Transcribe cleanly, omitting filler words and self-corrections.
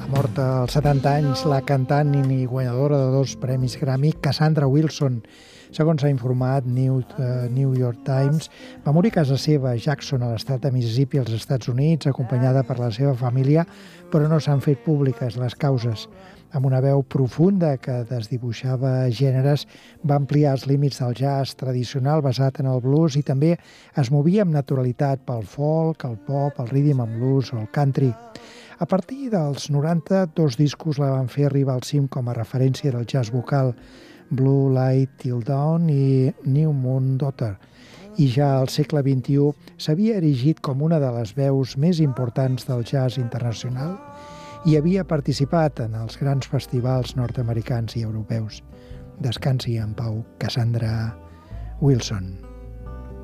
Morta als 70 anys, la cantant i guanyadora de 2 premis Grammy, Cassandra Wilson, segons s'ha informat New York Times, va morir a casa seva a Jackson, a l'estat de Mississippi, als Estats Units, acompanyada per la seva família, però no s'han fet públiques les causes. Amb una veu profunda que desdibuixava gèneres, va ampliar els límits del jazz tradicional basat en el blues i també es movia amb naturalitat pel folk, el pop, el rhythm and blues o el country. A partir dels 90, 2 discos la van fer arribar al cim com a referència del jazz vocal, Blue Light Till Dawn i New Moon Daughter. I ja al segle XXI s'havia erigit com una de les veus més importants del jazz internacional i havia participat en els grans festivals nord-americans i europeus. Descansi en pau, Cassandra Wilson.